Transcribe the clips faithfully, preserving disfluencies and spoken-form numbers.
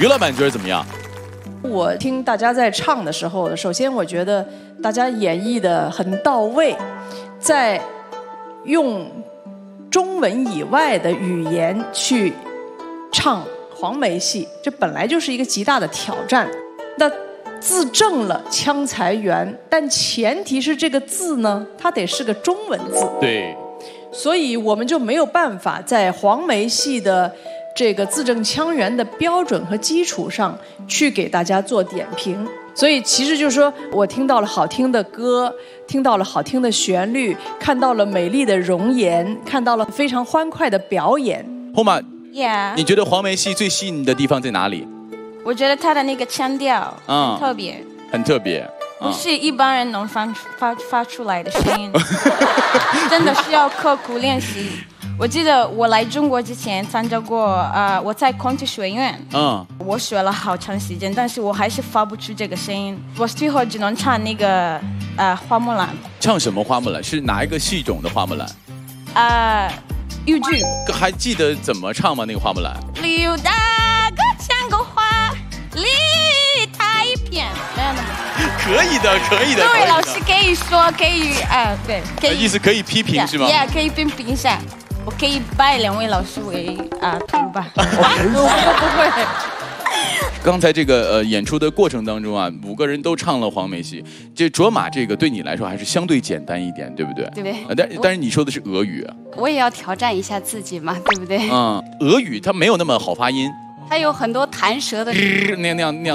于老板觉得怎么样？ 我听大家在唱的时候，首先我觉得大家演绎的很到位，在用中文以外的语言去唱黄梅戏，这本来就是一个极大的挑战。那字正了腔才圆，但前提是这个字呢，它得是个中文字。 对， 所以我们就没有办法在黄梅戏的这个字正腔圆的标准和基础上去给大家做点评。所以其实就是说我听到了好听的歌，听到了好听的旋律，看到了美丽的容颜，看到了非常欢快的表演。 后马 ，Yeah， 你觉得黄梅戏最吸引你的地方在哪里？ 我觉得他的那个腔调嗯很特别， 很特别， 不是一般人能发发发出来的声音，真的需要刻苦练习。我记得我来中国之前参加过，呃，我在孔子学院， 嗯， 我学了好长时间，但是我还是发不出这个声音，我最后只能唱那个呃花木兰。 唱什么花木兰？是哪一个戏种的花木兰？ 啊、呃，豫剧。 还记得怎么唱吗？那个花木兰？ 刘大哥像个花，梨它一片，这样的吗？ 可以的，可以的。 各位老师可以说，可以啊、呃，对，可以。 意思可以批评是吗 ？Yeah， 可以批评一下。我可以拜两位老师为啊、呃、徒吧。我不会。 刚才这个呃演出的过程当中啊，五个人都唱了黄梅戏。这卓玛这个对你来说还是相对简单一点，对不对？ 对不对？ 呃、但但是你说的是俄语。 我也要挑战一下自己嘛，对不对？ 嗯，俄语它没有那么好发音。 它有很多弹舌的， 那那样那样。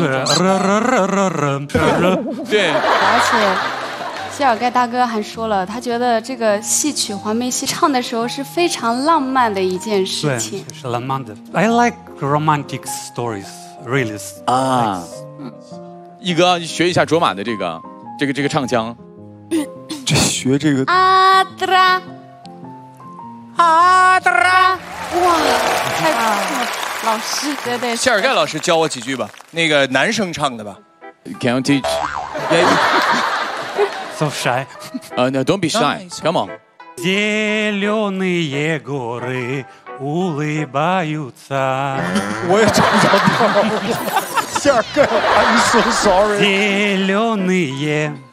对， 而且谢尔盖大哥还说了，他觉得这个戏曲黄梅戏唱的时候是非常浪漫的一件事情。 对，是浪漫的。I like romantic stories, really. 啊，一哥学一下卓玛的这个这个这个唱腔。 这学这个啊哒啦，啊哒啦，哇，太棒了！老师，对对。 谢尔盖老师教我几句吧，那个男生唱的吧。 Can you teach? So shy. Uh, no, don't be shy. Come on. Зеленые горы улыбаются. 我也唱不着调。谢尔盖 ，I'm so sorry. Зеленые